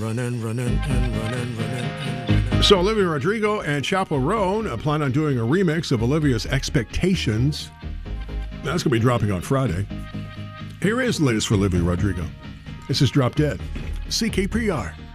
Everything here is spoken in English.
So Olivia Rodrigo and Chappell Roan plan on doing a remix of Olivia's Expectations. That's going to be dropping on Friday. Here is the latest for Olivia Rodrigo. This is Drop Dead, CKPR.